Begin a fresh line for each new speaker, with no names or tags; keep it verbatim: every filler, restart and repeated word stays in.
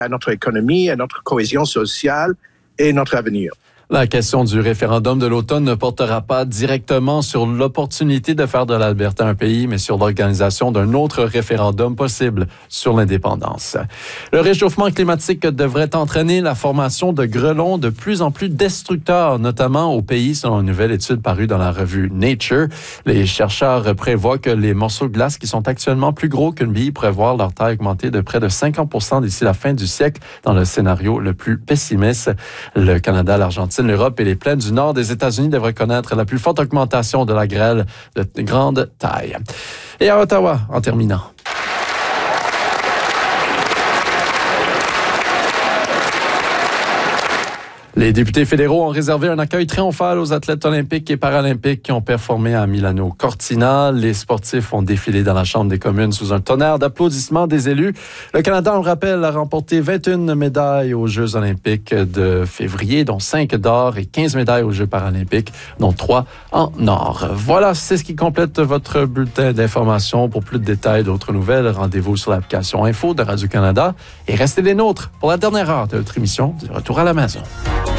à notre économie, à notre cohésion sociale et notre avenir.
La question du référendum de l'automne ne portera pas directement sur l'opportunité de faire de l'Alberta un pays, mais sur l'organisation d'un autre référendum possible sur l'indépendance. Le réchauffement climatique devrait entraîner la formation de grêlons de plus en plus destructeurs, notamment au pays, selon une nouvelle étude parue dans la revue Nature. Les chercheurs prévoient que les morceaux de glace qui sont actuellement plus gros qu'une bille pourraient voir leur taille augmenter de près de cinquante pour cent d'ici la fin du siècle, dans le scénario le plus pessimiste. Le Canada, l'Argentine, l'Europe et les plaines du nord des États-Unis devraient connaître la plus forte augmentation de la grêle de grande taille. Et à Ottawa, en terminant. Les députés fédéraux ont réservé un accueil triomphal aux athlètes olympiques et paralympiques qui ont performé à Milano Cortina. Les sportifs ont défilé dans la Chambre des communes sous un tonnerre d'applaudissements des élus. Le Canada, on le rappelle, a remporté vingt et une médailles aux Jeux olympiques de février, dont cinq d'or et quinze médailles aux Jeux paralympiques, dont trois en or. Voilà, c'est ce qui complète votre bulletin d'information. Pour plus de détails, d'autres nouvelles, rendez-vous sur l'application Info de Radio-Canada et restez les nôtres pour la dernière heure de notre émission du Retour à la maison.